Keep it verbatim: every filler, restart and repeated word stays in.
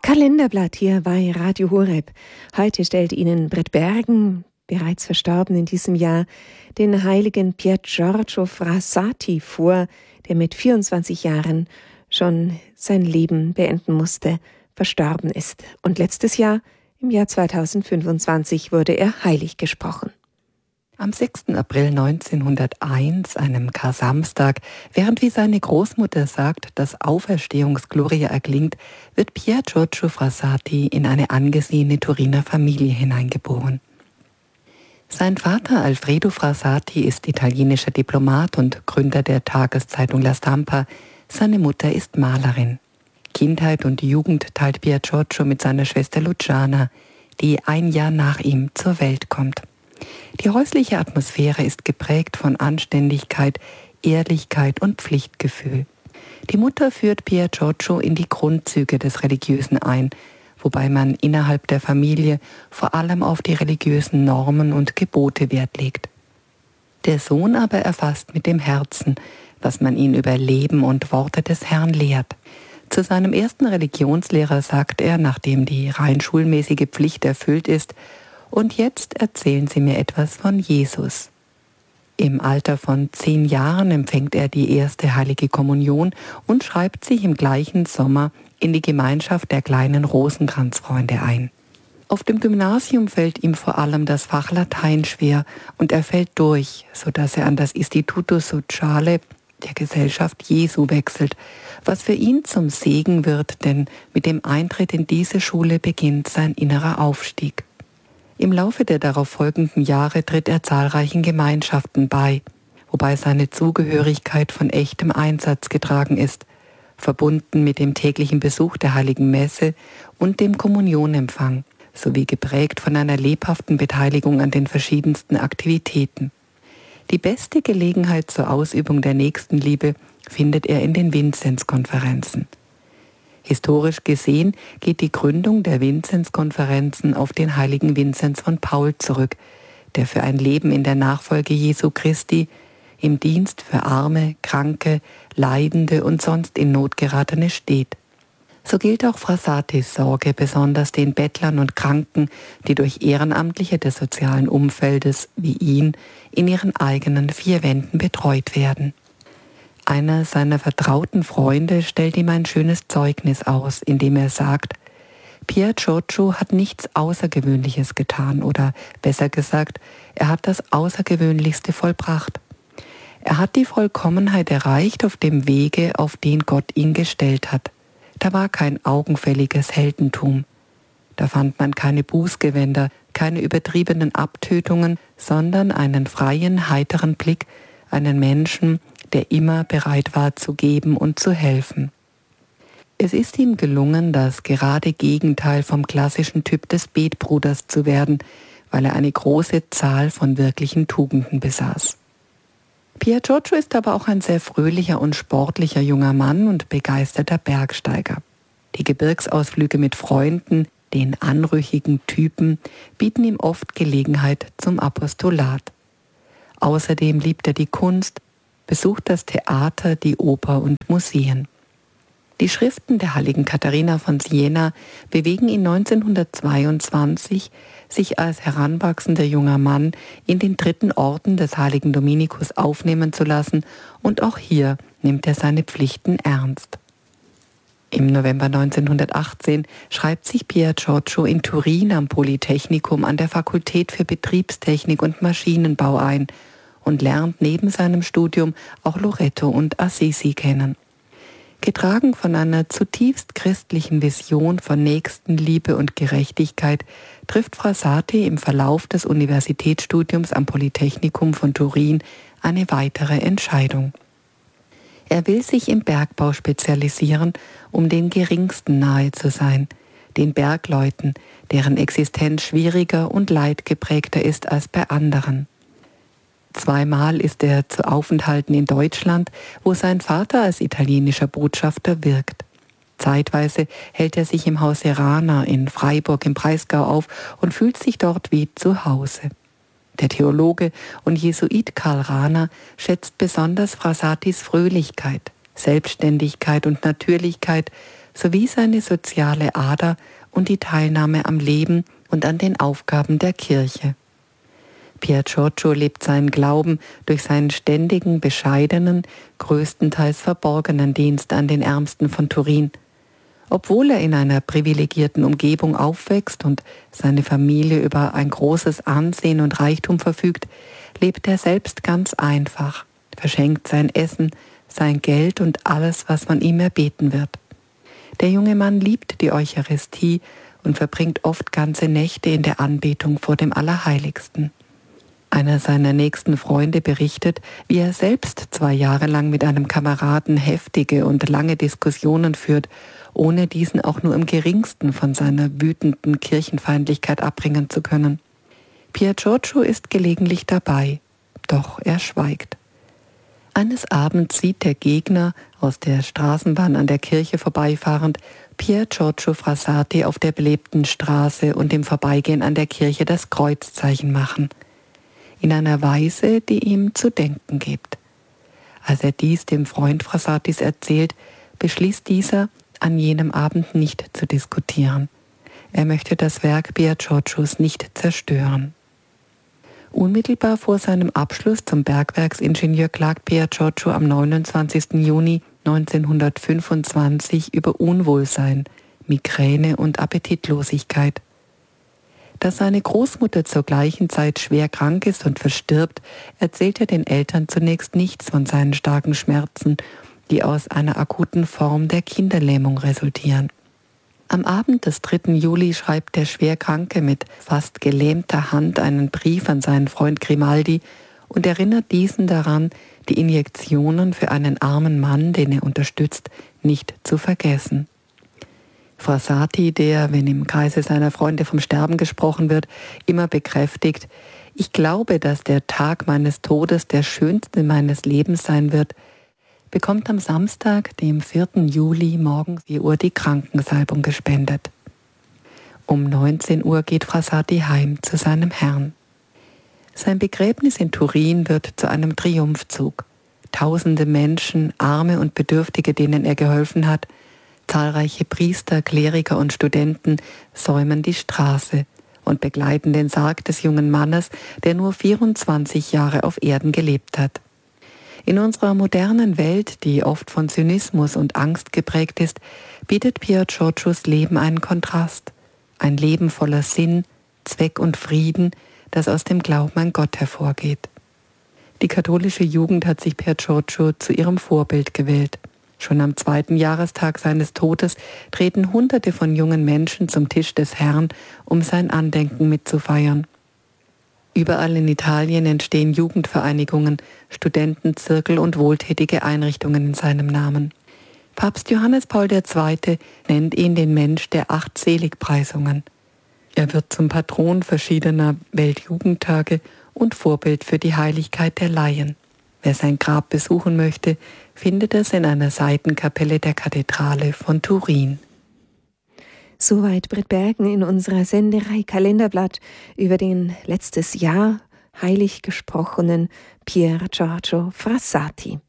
Kalenderblatt hier bei Radio Horeb. Heute stellt Ihnen Britt Bergen, bereits verstorben in diesem Jahr, den heiligen Pier Giorgio Frassati vor, der mit vierundzwanzig Jahren schon sein Leben beenden musste, verstorben ist. Und letztes Jahr, im Jahr zweitausendfünfundzwanzig, wurde er heilig gesprochen. Am sechsten April neunzehnhunderteins, einem Kar-Samstag, während wie seine Großmutter sagt, das Auferstehungsgloria erklingt, wird Pier Giorgio Frassati in eine angesehene Turiner Familie hineingeboren. Sein Vater Alfredo Frassati ist italienischer Diplomat und Gründer der Tageszeitung La Stampa. Seine Mutter ist Malerin. Kindheit und Jugend teilt Pier Giorgio mit seiner Schwester Luciana, die ein Jahr nach ihm zur Welt kommt. Die häusliche Atmosphäre ist geprägt von Anständigkeit, Ehrlichkeit und Pflichtgefühl. Die Mutter führt Pier Giorgio in die Grundzüge des Religiösen ein, wobei man innerhalb der Familie vor allem auf die religiösen Normen und Gebote Wert legt. Der Sohn aber erfasst mit dem Herzen, was man ihn über Leben und Worte des Herrn lehrt. Zu seinem ersten Religionslehrer sagt er, nachdem die rein schulmäßige Pflicht erfüllt ist: Und jetzt erzählen Sie mir etwas von Jesus. Im Alter von zehn Jahren empfängt er die erste heilige Kommunion und schreibt sich im gleichen Sommer in die Gemeinschaft der kleinen Rosenkranzfreunde ein. Auf dem Gymnasium fällt ihm vor allem das Fach Latein schwer und er fällt durch, sodass er an das Istituto Sociale der Gesellschaft Jesu wechselt, was für ihn zum Segen wird, denn mit dem Eintritt in diese Schule beginnt sein innerer Aufstieg. Im Laufe der darauf folgenden Jahre tritt er zahlreichen Gemeinschaften bei, wobei seine Zugehörigkeit von echtem Einsatz getragen ist, verbunden mit dem täglichen Besuch der Heiligen Messe und dem Kommunionempfang, sowie geprägt von einer lebhaften Beteiligung an den verschiedensten Aktivitäten. Die beste Gelegenheit zur Ausübung der Nächstenliebe findet er in den Vinzenzkonferenzen. Historisch gesehen geht die Gründung der Vinzenzkonferenzen auf den heiligen Vinzenz von Paul zurück, der für ein Leben in der Nachfolge Jesu Christi im Dienst für Arme, Kranke, Leidende und sonst in Not geratene steht. So gilt auch Frassatis Sorge besonders den Bettlern und Kranken, die durch Ehrenamtliche des sozialen Umfeldes wie ihn in ihren eigenen vier Wänden betreut werden. Einer seiner vertrauten Freunde stellt ihm ein schönes Zeugnis aus, in dem er sagt: Pier Giorgio hat nichts Außergewöhnliches getan, oder besser gesagt, er hat das Außergewöhnlichste vollbracht. Er hat die Vollkommenheit erreicht auf dem Wege, auf den Gott ihn gestellt hat. Da war kein augenfälliges Heldentum. Da fand man keine Bußgewänder, keine übertriebenen Abtötungen, sondern einen freien, heiteren Blick, einen Menschen, der immer bereit war zu geben und zu helfen. Es ist ihm gelungen, das gerade Gegenteil vom klassischen Typ des Betbruders zu werden, weil er eine große Zahl von wirklichen Tugenden besaß. Pier Giorgio ist aber auch ein sehr fröhlicher und sportlicher junger Mann und begeisterter Bergsteiger. Die Gebirgsausflüge mit Freunden, den anrüchigen Typen, bieten ihm oft Gelegenheit zum Apostolat. Außerdem liebt er die Kunst, besucht das Theater, die Oper und Museen. Die Schriften der heiligen Katharina von Siena bewegen ihn neunzehnhundertzweiundzwanzig, sich als heranwachsender junger Mann in den dritten Orden des heiligen Dominikus aufnehmen zu lassen, und auch hier nimmt er seine Pflichten ernst. Im November neunzehnhundertachtzehn schreibt sich Pier Giorgio in Turin am Polytechnikum an der Fakultät für Betriebstechnik und Maschinenbau ein und lernt neben seinem Studium auch Loreto und Assisi kennen. Getragen von einer zutiefst christlichen Vision von Nächstenliebe und Gerechtigkeit trifft Frassati im Verlauf des Universitätsstudiums am Polytechnikum von Turin eine weitere Entscheidung. Er will sich im Bergbau spezialisieren, um den Geringsten nahe zu sein, den Bergleuten, deren Existenz schwieriger und leidgeprägter ist als bei anderen. Zweimal ist er zu Aufenthalten in Deutschland, wo sein Vater als italienischer Botschafter wirkt. Zeitweise hält er sich im Haus Serrana in Freiburg im Breisgau auf und fühlt sich dort wie zu Hause. Der Theologe und Jesuit Karl Rahner schätzt besonders Frassatis Fröhlichkeit, Selbstständigkeit und Natürlichkeit sowie seine soziale Ader und die Teilnahme am Leben und an den Aufgaben der Kirche. Pier Giorgio lebt seinen Glauben durch seinen ständigen, bescheidenen, größtenteils verborgenen Dienst an den Ärmsten von Turin. Obwohl er in einer privilegierten Umgebung aufwächst und seine Familie über ein großes Ansehen und Reichtum verfügt, lebt er selbst ganz einfach, verschenkt sein Essen, sein Geld und alles, was man ihm erbeten wird. Der junge Mann liebt die Eucharistie und verbringt oft ganze Nächte in der Anbetung vor dem Allerheiligsten. Einer seiner nächsten Freunde berichtet, wie er selbst zwei Jahre lang mit einem Kameraden heftige und lange Diskussionen führt, ohne diesen auch nur im geringsten von seiner wütenden Kirchenfeindlichkeit abbringen zu können. Pier Giorgio ist gelegentlich dabei, doch er schweigt. Eines Abends sieht der Gegner, aus der Straßenbahn an der Kirche vorbeifahrend, Pier Giorgio Frassati auf der belebten Straße und im Vorbeigehen an der Kirche das Kreuzzeichen machen. In einer Weise, die ihm zu denken gibt. Als er dies dem Freund Frassatis erzählt, beschließt dieser, an jenem Abend nicht zu diskutieren. Er möchte das Werk Pier Giorgios nicht zerstören. Unmittelbar vor seinem Abschluss zum Bergwerksingenieur klagt Pier Giorgio am neunundzwanzigsten Juni neunzehnhundertfünfundzwanzig über Unwohlsein, Migräne und Appetitlosigkeit. Dass seine Großmutter zur gleichen Zeit schwer krank ist und verstirbt, erzählt er den Eltern zunächst nichts von seinen starken Schmerzen, die aus einer akuten Form der Kinderlähmung resultieren. Am Abend des dritten Juli schreibt der Schwerkranke mit fast gelähmter Hand einen Brief an seinen Freund Grimaldi und erinnert diesen daran, die Injektionen für einen armen Mann, den er unterstützt, nicht zu vergessen. Frassati, der, wenn im Kreise seiner Freunde vom Sterben gesprochen wird, immer bekräftigt, ich glaube, dass der Tag meines Todes der schönste meines Lebens sein wird, bekommt am Samstag, dem vierten Juli, morgens vier Uhr die Krankensalbung gespendet. Um neunzehn Uhr geht Frassati heim zu seinem Herrn. Sein Begräbnis in Turin wird zu einem Triumphzug. Tausende Menschen, Arme und Bedürftige, denen er geholfen hat, zahlreiche Priester, Kleriker und Studenten säumen die Straße und begleiten den Sarg des jungen Mannes, der nur vierundzwanzig Jahre auf Erden gelebt hat. In unserer modernen Welt, die oft von Zynismus und Angst geprägt ist, bietet Pier Giorgios Leben einen Kontrast. Ein Leben voller Sinn, Zweck und Frieden, das aus dem Glauben an Gott hervorgeht. Die katholische Jugend hat sich Pier Giorgio zu ihrem Vorbild gewählt. Schon am zweiten Jahrestag seines Todes treten Hunderte von jungen Menschen zum Tisch des Herrn, um sein Andenken mitzufeiern. Überall in Italien entstehen Jugendvereinigungen, Studentenzirkel und wohltätige Einrichtungen in seinem Namen. Papst Johannes Paul der Zweite nennt ihn den Mensch der acht Seligpreisungen. Er wird zum Patron verschiedener Weltjugendtage und Vorbild für die Heiligkeit der Laien. Wer sein Grab besuchen möchte, findet es in einer Seitenkapelle der Kathedrale von Turin. Soweit Britt Bergen in unserer Senderei Kalenderblatt über den letztes Jahr heilig gesprochenen Pier Giorgio Frassati.